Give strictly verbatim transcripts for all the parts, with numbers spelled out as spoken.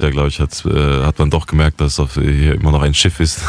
Jahr, glaube ich, hat, äh, hat man doch gemerkt, dass auf, hier immer noch ein Schiff ist.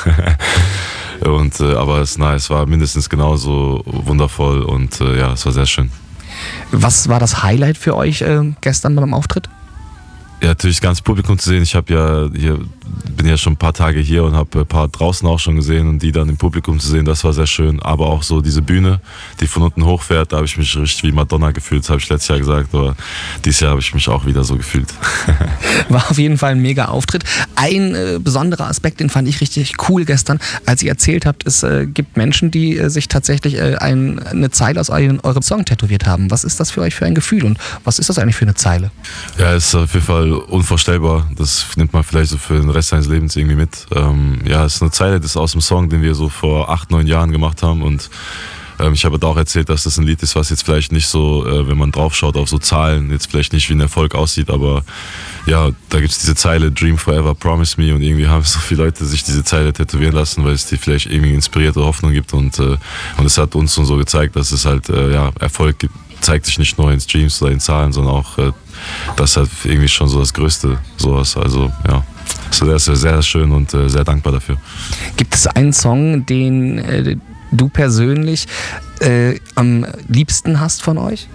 und, äh, aber es, na, es war mindestens genauso wundervoll und äh, ja, es war sehr schön. Was war das Highlight für euch äh, gestern beim Auftritt? Ja, natürlich das ganze Publikum zu sehen. Ich habe ja hier, bin ja schon ein paar Tage hier und habe ein paar draußen auch schon gesehen und die dann im Publikum zu sehen, das war sehr schön. Aber auch so diese Bühne, die von unten hochfährt, da habe ich mich richtig wie Madonna gefühlt. Das habe ich letztes Jahr gesagt, aber dieses Jahr habe ich mich auch wieder so gefühlt. War auf jeden Fall ein mega Auftritt. Ein äh, besonderer Aspekt, den fand ich richtig cool gestern, als ihr erzählt habt, es äh, gibt Menschen, die äh, sich tatsächlich äh, ein, eine Zeile aus euren, eurem Song tätowiert haben. Was ist das für euch für ein Gefühl und was ist das eigentlich für eine Zeile? Ja, es ist auf jeden Fall unvorstellbar. Das nimmt man vielleicht so für den Rest seines Lebens irgendwie mit. Ähm, ja, es ist eine Zeile, das ist aus dem Song, den wir so vor acht, neun Jahren gemacht haben und ähm, ich habe da auch erzählt, dass das ein Lied ist, was jetzt vielleicht nicht so, äh, wenn man drauf schaut auf so Zahlen, jetzt vielleicht nicht wie ein Erfolg aussieht, aber ja, da gibt es diese Zeile Dream Forever, Promise Me und irgendwie haben so viele Leute sich diese Zeile tätowieren lassen, weil es die vielleicht irgendwie inspirierte Hoffnung gibt und, äh, und es hat uns so gezeigt, dass es halt äh, ja, Erfolg gibt. Zeigt sich nicht nur in Streams oder in Zahlen, sondern auch, äh, das ist halt irgendwie schon so das Größte, sowas. Also ja, so der ist sehr, sehr schön und äh, sehr dankbar dafür. Gibt es einen Song, den äh, du persönlich äh, am liebsten hast von euch?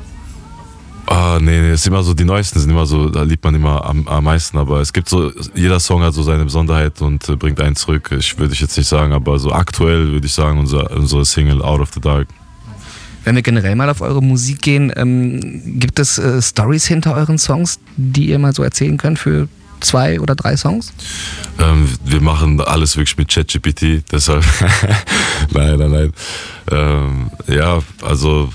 Ah, nee, nee, es sind immer so, die neuesten sind immer so, da liebt man immer am, am meisten, aber es gibt so, jeder Song hat so seine Besonderheit und äh, bringt einen zurück. Ich würde ich jetzt nicht sagen, aber so aktuell würde ich sagen, unser, unsere Single Out of the Dark. Wenn wir generell mal auf eure Musik gehen, ähm, gibt es äh, Storys hinter euren Songs, die ihr mal so erzählen könnt für zwei oder drei Songs? Ähm, wir machen alles wirklich mit ChatGPT, deshalb nein, nein, nein. Ähm, ja, also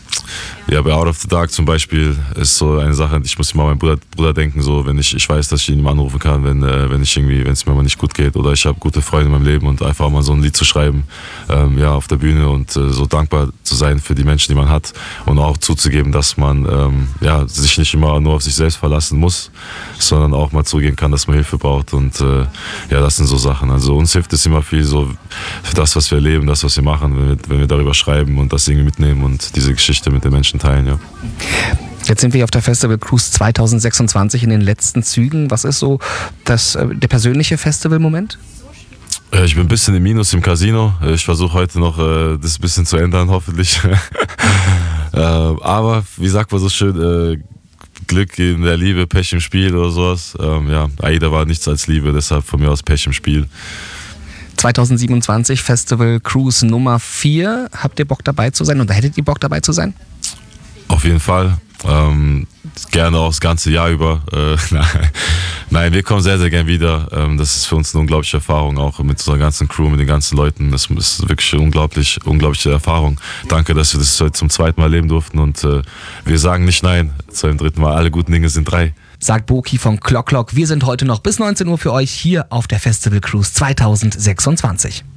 ja, bei Out of the Dark zum Beispiel ist so eine Sache, ich muss immer an meinen Bruder, Bruder denken, so wenn ich, ich weiß, dass ich ihn mal anrufen kann, wenn, äh, wenn ich irgendwie, wenn es mir mal nicht gut geht oder ich habe gute Freunde in meinem Leben und einfach mal so ein Lied zu schreiben, ähm, ja, auf der Bühne und äh, so dankbar zu sein für die Menschen, die man hat und auch zuzugeben, dass man ähm, ja, sich nicht immer nur auf sich selbst verlassen muss, sondern auch mal zugeben kann, dass man Hilfe braucht und äh, ja, das sind so Sachen. Also uns hilft es immer viel so für das, was wir erleben, das, was wir machen, wenn wir, wenn wir darüber schreiben und das irgendwie mitnehmen und diese Geschichte mit den Menschen teilen, ja. Jetzt sind wir hier auf der Festival Cruise zwanzig sechsundzwanzig in den letzten Zügen. Was ist so das, der persönliche Festivalmoment? Ich bin ein bisschen im Minus im Casino. Ich versuche heute noch das ein bisschen zu ändern, hoffentlich. Aber wie sagt man so schön, Glück in der Liebe, Pech im Spiel oder sowas. Ja, Aida war nichts als Liebe, deshalb von mir aus Pech im Spiel. zwanzig siebenundzwanzig Festival Cruise Nummer vier. Habt ihr Bock dabei zu sein oder hättet ihr Bock dabei zu sein? Auf jeden Fall. Ähm, gerne auch das ganze Jahr über. Äh, nein. nein, wir kommen sehr, sehr gern wieder. Ähm, das ist für uns eine unglaubliche Erfahrung, auch mit unserer ganzen Crew, mit den ganzen Leuten. Das ist wirklich eine unglaublich, unglaubliche Erfahrung. Danke, dass wir das heute zum zweiten Mal erleben durften und äh, wir sagen nicht nein zu einem dritten Mal. Alle guten Dinge sind drei. Sagt Boki von Clock Clock. Wir sind heute noch bis neunzehn Uhr für euch hier auf der Festival Cruise zwanzig sechsundzwanzig.